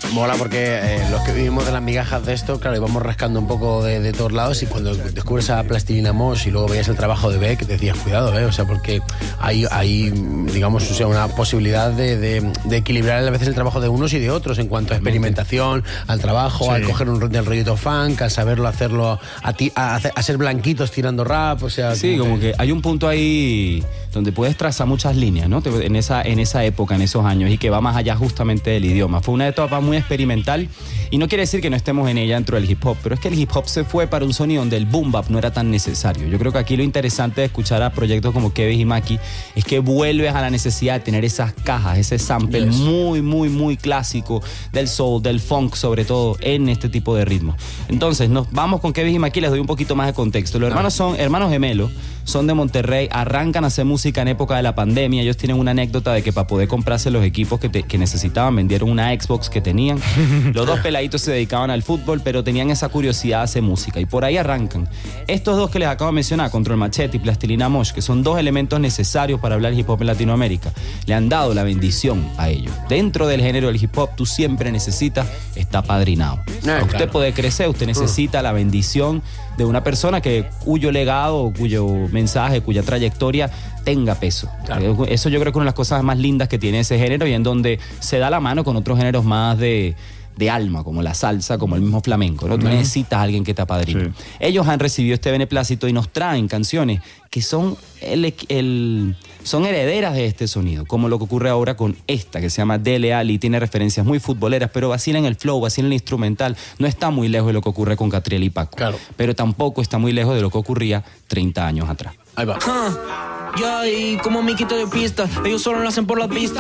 Mola porque los que vivimos de las migajas de esto, claro, íbamos rascando un poco de todos lados, y cuando descubres a Plastilina Mosh y luego veías el trabajo de Beck, decías, cuidado, o sea, porque hay digamos, o sea, una posibilidad de equilibrar a veces el trabajo de unos y de otros en cuanto a experimentación, al trabajo, sí, al coger del rollito funk, al saberlo hacerlo, a ser blanquitos tirando rap, o sea... Sí, como que hay un punto ahí donde puedes trazar muchas líneas, ¿no? En esa época, en esos años, y que va más allá justamente del idioma. Fue una etapa muy experimental, y no quiere decir que no estemos en ella dentro del hip hop, pero es que el hip hop se fue para un sonido donde el boom bap no era tan necesario. Yo creo que aquí lo interesante de escuchar a proyectos como Kevin y Maki es que vuelves a la necesidad de tener esas cajas, ese sample muy, muy, muy clásico del soul, del funk, sobre todo en este tipo de ritmos. Entonces, nos vamos con Kevin y Maki, les doy un poquito más de contexto. Los hermanos son hermanos gemelos, son de Monterrey, arrancan a hacer música en época de la pandemia. Ellos tienen una anécdota de que para poder comprarse los equipos que necesitaban, vendieron una Xbox que tenían. Los dos peladitos se dedicaban al fútbol, pero tenían esa curiosidad de hacer música, y por ahí arrancan. Estos dos que les acabo de mencionar, Control Machete y Plastilina Mosh, que son dos elementos necesarios para hablar hip hop en Latinoamérica, le han dado la bendición a ellos. Dentro del género del hip hop, tú siempre necesitas estar padrinado. Para usted poder crecer, usted necesita la bendición de una persona cuyo legado, cuyo mensaje, cuya trayectoria tenga peso. Claro. Eso yo creo que es una de las cosas más lindas que tiene ese género, y en donde se da la mano con otros géneros más de alma, como la salsa, como el mismo flamenco, ¿no? Tú necesitas a alguien que te apadrine. Sí. Ellos han recibido este beneplácito y nos traen canciones que son son herederas de este sonido, como lo que ocurre ahora con esta, que se llama Dele Ali, tiene referencias muy futboleras, pero vacila en el flow, vacila en el instrumental. No está muy lejos de lo que ocurre con Catriel y Paco, claro, pero tampoco está muy lejos de lo que ocurría 30 años atrás. Ahí va. Ya, y como me quito de pista, ellos solo lo hacen por las vistas.